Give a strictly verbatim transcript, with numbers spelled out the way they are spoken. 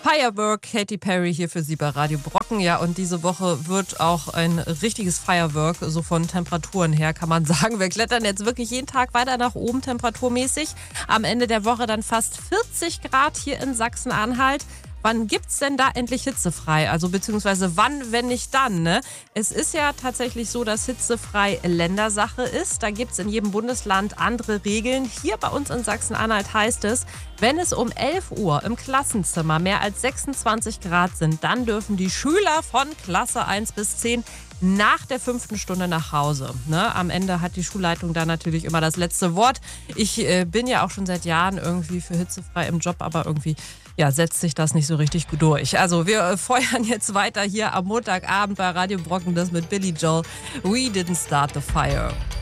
Firework, Katy Perry hier für Sie bei Radio Brocken. Ja, und diese Woche wird auch ein richtiges Firework, so von Temperaturen her kann man sagen. Wir klettern jetzt wirklich jeden Tag weiter nach oben temperaturmäßig. Am Ende der Woche dann fast vierzig Grad hier in Sachsen-Anhalt. Wann gibt's denn da endlich hitzefrei? Also beziehungsweise wann, wenn nicht dann, ne? Es ist ja tatsächlich so, dass hitzefrei Ländersache ist. Da gibt's in jedem Bundesland andere Regeln. Hier bei uns in Sachsen-Anhalt heißt es, wenn es um elf Uhr im Klassenzimmer mehr als sechsundzwanzig Grad sind, dann dürfen die Schüler von Klasse eins bis zehn nach der fünften Stunde nach Hause. Ne? Am Ende hat die Schulleitung da natürlich immer das letzte Wort. Ich äh, bin ja auch schon seit Jahren irgendwie für hitzefrei im Job, aber irgendwie ja, setzt sich das nicht so richtig gut durch. Also wir äh, feuern jetzt weiter hier am Montagabend bei Radio Brocken, das mit Billy Joel. We didn't start the fire.